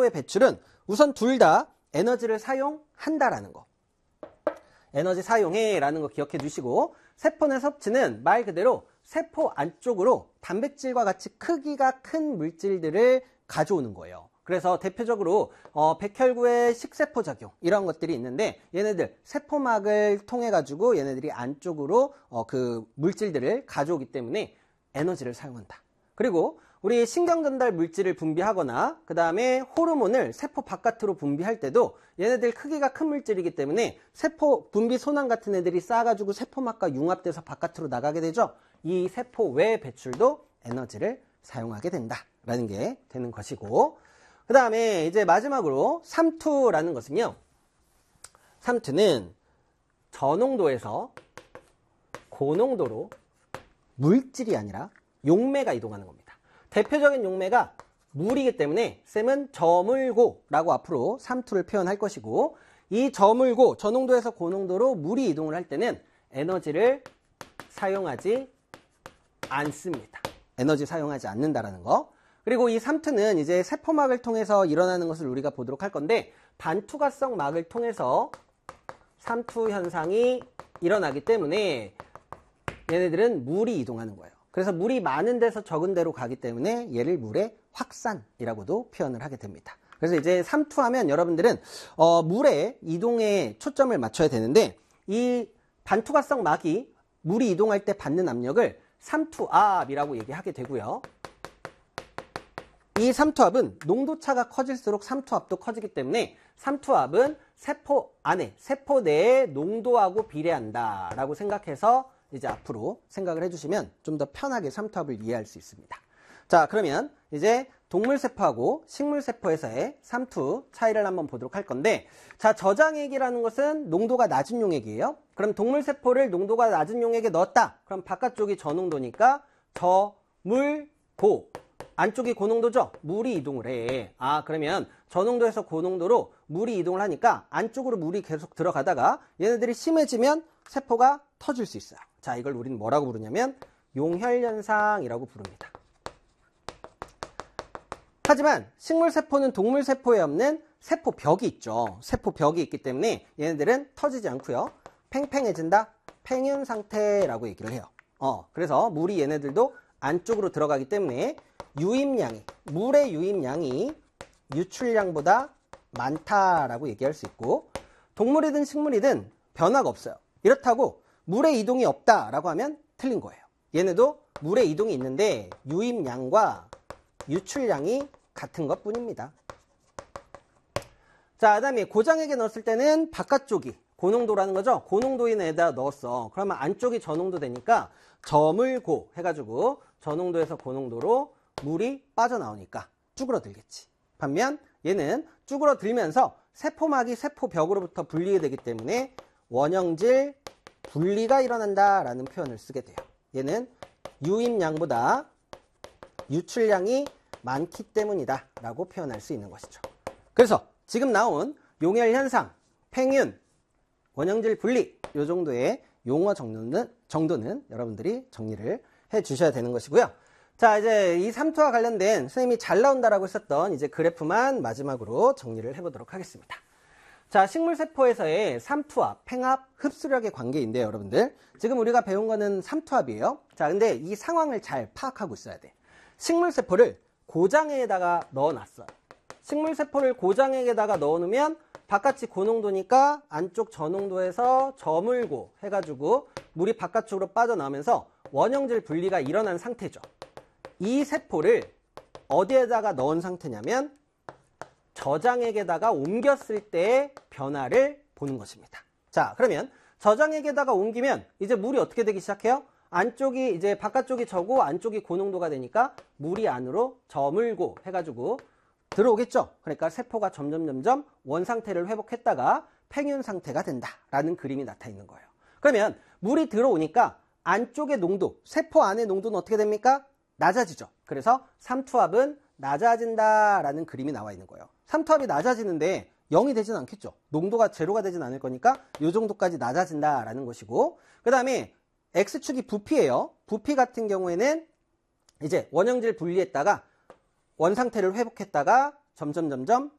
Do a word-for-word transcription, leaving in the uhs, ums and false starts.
세포의 배출은 우선 둘 다 에너지를 사용한다라는 거. 에너지 사용해 라는 거 기억해 주시고, 세포 내 섭취는 말 그대로 세포 안쪽으로 단백질과 같이 크기가 큰 물질들을 가져오는 거예요. 그래서 대표적으로 어, 백혈구의 식세포 작용 이런 것들이 있는데, 얘네들 세포막을 통해 가지고 얘네들이 안쪽으로 어, 그 물질들을 가져오기 때문에 에너지를 사용한다. 그리고 우리 신경전달 물질을 분비하거나 그 다음에 호르몬을 세포 바깥으로 분비할 때도 얘네들 크기가 큰 물질이기 때문에 세포 분비 소낭 같은 애들이 쌓아가지고 세포막과 융합돼서 바깥으로 나가게 되죠. 이 세포 외 배출도 에너지를 사용하게 된다라는 게 되는 것이고, 그 다음에 이제 마지막으로 삼투라는 것은요, 삼투는 저농도에서 고농도로 물질이 아니라 용매가 이동하는 겁니다. 대표적인 용매가 물이기 때문에 쌤은 저물고라고 앞으로 삼투를 표현할 것이고, 이 저물고, 저농도에서 고농도로 물이 이동을 할 때는 에너지를 사용하지 않습니다. 에너지 사용하지 않는다라는 거. 그리고 이 삼투는 이제 세포막을 통해서 일어나는 것을 우리가 보도록 할 건데, 반투과성 막을 통해서 삼투 현상이 일어나기 때문에 얘네들은 물이 이동하는 거예요. 그래서 물이 많은 데서 적은 데로 가기 때문에 얘를 물의 확산이라고도 표현을 하게 됩니다. 그래서 이제 삼투하면 여러분들은 어, 물의 이동에 초점을 맞춰야 되는데, 이 반투과성 막이 물이 이동할 때 받는 압력을 삼투압이라고 얘기하게 되고요. 이 삼투압은 농도차가 커질수록 삼투압도 커지기 때문에 삼투압은 세포 안에, 세포 내의 농도하고 비례한다라고 생각해서 이제 앞으로 생각을 해주시면 좀 더 편하게 삼투압을 이해할 수 있습니다. 자, 그러면 이제 동물세포하고 식물세포에서의 삼투 차이를 한번 보도록 할 건데, 자, 저장액이라는 것은 농도가 낮은 용액이에요. 그럼 동물세포를 농도가 낮은 용액에 넣었다. 그럼 바깥쪽이 저농도니까 저물고, 안쪽이 고농도죠? 물이 이동을 해. 아, 그러면 저농도에서 고농도로 물이 이동을 하니까 안쪽으로 물이 계속 들어가다가 얘네들이 심해지면 세포가 터질 수 있어요. 자, 이걸 우리는 뭐라고 부르냐면 용혈현상이라고 부릅니다. 하지만 식물세포는 동물세포에 없는 세포벽이 있죠. 세포벽이 있기 때문에 얘네들은 터지지 않고요. 팽팽해진다, 팽윤 상태라고 얘기를 해요. 어, 그래서 물이 얘네들도 안쪽으로 들어가기 때문에 유입량이, 물의 유입량이 유출량보다 많다라고 얘기할 수 있고, 동물이든 식물이든 변화가 없어요. 이렇다고 물의 이동이 없다라고 하면 틀린 거예요. 얘네도 물의 이동이 있는데 유입량과 유출량이 같은 것 뿐입니다. 자, 그 다음에 고장액에 넣었을 때는 바깥쪽이 고농도라는 거죠. 고농도인 애에다 넣었어. 그러면 안쪽이 저농도 되니까 저물고 해가지고 저농도에서 고농도로 물이 빠져나오니까 쭈그러들겠지. 반면 얘는 쭈그러들면서 세포막이 세포벽으로부터 분리가 되기 때문에 원형질 분리가 일어난다라는 표현을 쓰게 돼요. 얘는 유입량보다 유출량이 많기 때문이다 라고 표현할 수 있는 것이죠. 그래서 지금 나온 용혈현상, 팽윤, 원형질 분리, 이 정도의 용어 정도는, 정도는 여러분들이 정리를 해 주셔야 되는 것이고요. 자, 이제 이 삼투와 관련된 선생님이 잘 나온다라고 했었던 이제 그래프만 마지막으로 정리를 해보도록 하겠습니다. 자, 식물세포에서의 삼투압, 팽합, 흡수력의 관계인데요, 여러분들. 지금 우리가 배운 거는 삼투압이에요. 자, 근데 이 상황을 잘 파악하고 있어야 돼. 식물세포를 고장액에다가 넣어놨어요. 식물세포를 고장액에다가 넣어놓으면 바깥이 고농도니까 안쪽 저농도에서 저물고 해가지고 물이 바깥쪽으로 빠져나오면서 원형질 분리가 일어난 상태죠. 이 세포를 어디에다가 넣은 상태냐면 저장액에다가 옮겼을 때의 변화를 보는 것입니다. 자, 그러면 저장액에다가 옮기면 이제 물이 어떻게 되기 시작해요? 안쪽이 이제 바깥쪽이 저고 안쪽이 고농도가 되니까 물이 안으로 저물고 해가지고 들어오겠죠. 그러니까 세포가 점점 점점 원상태를 회복했다가 팽윤 상태가 된다라는 그림이 나타있는 거예요. 그러면 물이 들어오니까 안쪽의 농도, 세포 안의 농도는 어떻게 됩니까? 낮아지죠. 그래서 삼투압은 낮아진다라는 그림이 나와 있는 거예요. 삼투압이 낮아지는데 영이 되진 않겠죠. 농도가 제로가 되진 않을 거니까 이 정도까지 낮아진다라는 것이고, 그 다음에 X축이 부피예요. 부피 같은 경우에는 이제 원형질 분리했다가 원상태를 회복했다가 점점 점점